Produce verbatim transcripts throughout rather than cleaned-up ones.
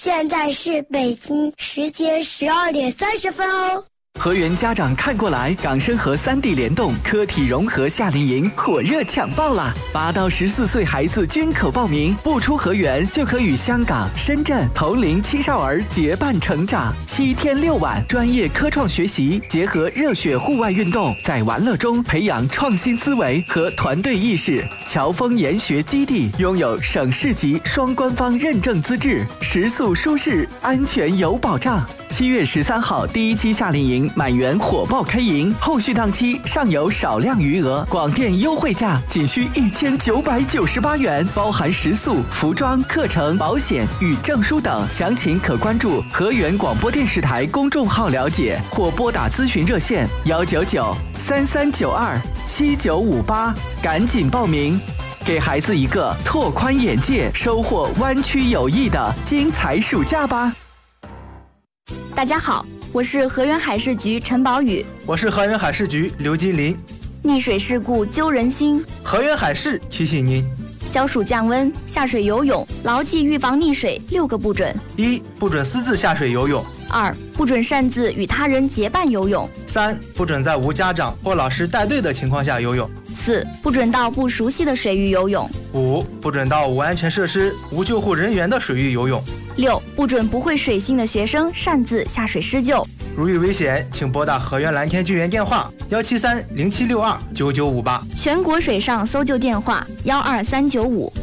现在是北京时间十二点三十分哦。 河源家长看过来，港深河三地联动科体融合夏令营火热抢报啦！八到十四岁孩子均可报名，不出河源就可与香港、深圳同龄青少儿结伴成长。七天六晚，专业科创学习，结合热血户外运动，在玩乐中培养创新思维和团队意识。侨丰研学基地拥有省市级双官方认证资质，食宿舒适，安全有保障。七月十三号第一期夏令营满员火爆开营，后续档期尚有少量余额，广电优惠价仅需一千九百九十八元，包含食宿、服装、课程、保险与证书等。详情可关注河源广播电视台公众号了解，或拨打咨询热线幺九九三三九二七九五八，赶紧报名，给孩子一个拓宽眼界、收获湾区友谊的精彩暑假吧。 大家好，我是河源海事局陈宝宇。 我是河源海事局刘金林。 溺水事故揪人心， 河源海事提醒您： 消暑降温，下水游泳，牢记预防溺水六个不准： 一、不准私自下水游泳； 二、不准擅自与他人结伴游泳； 三、不准在无家长或老师带队的情况下游泳； 四、不准到不熟悉的水域游泳； 五、不准到无安全设施、无救护人员的水域游泳； 六、不准不会水性的学生擅自下水施救。 如遇危险，请拨打河源蓝天救援电话幺七三零七六二九九五八， 全国水上搜救电话幺二三九五。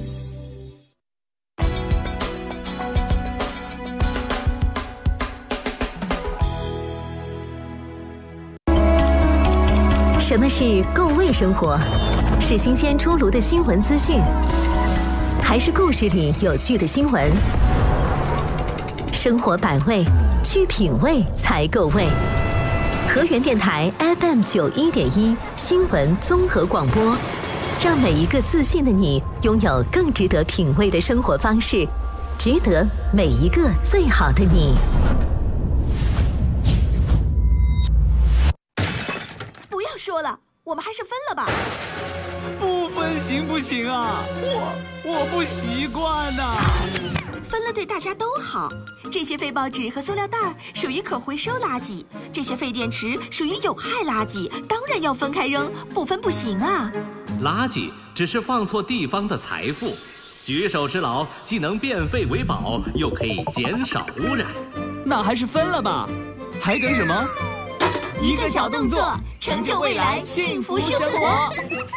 什么是够味生活？是新鲜出炉的新闻资讯，还是故事里有趣的新闻？生活百味，去品味才够味。河源电台 F M 九一点一新闻综合广播，让每一个自信的你拥有更值得品味的生活方式，值得每一个最好的你。 不要说了，我们还是分了吧。 不分行不行啊？我我不习惯呐、啊。 分了对大家都好。这些废报纸和塑料袋属于可回收垃圾，这些废电池属于有害垃圾，当然要分开扔，不分不行啊。 垃圾只是放错地方的财富，举手之劳既能变废为宝，又可以减少污染。 那还是分了吧，还等什么？ 一个小动作，成就未来幸福生活。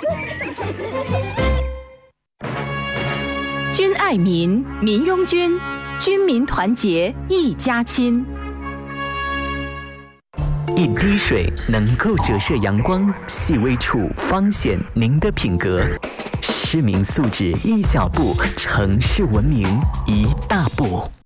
君爱民，民拥君，军民团结一家亲。 一滴水能够折射阳光，细微处方显您的品格。市民素质一小步，城市文明一大步。